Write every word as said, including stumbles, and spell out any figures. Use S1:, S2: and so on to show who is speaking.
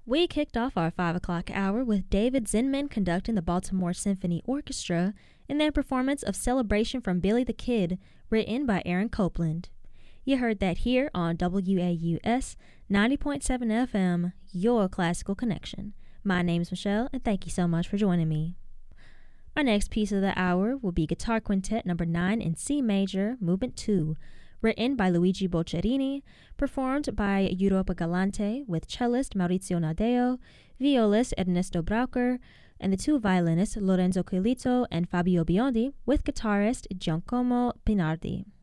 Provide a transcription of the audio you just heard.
S1: We kicked off our five o'clock hour with David Zinman conducting the Baltimore Symphony Orchestra in their performance of Celebration from Billy the Kid, written by Aaron Copland. You heard that here on W A U S ninety point seven F M, your classical connection. My name's Michelle, and thank you so much for joining me. Our next piece of the hour will be Guitar Quintet number nine in C major, Movement two, written by Luigi Boccherini, performed by Europa Galante with cellist Maurizio Nadeo, violist Ernesto Braucher, and the two violinists Lorenzo Quilito and Fabio Biondi with guitarist Giacomo Pinardi.